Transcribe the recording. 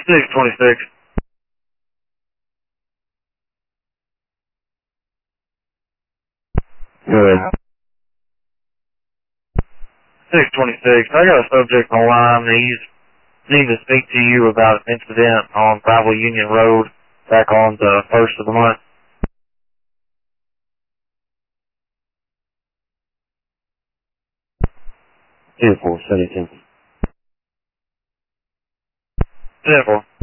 626. Good. 626. I got a subject on line. He's needing to speak to you about an incident on Gravel Union Road back on the 1st of the month. 10-4, 7-10. 10-4.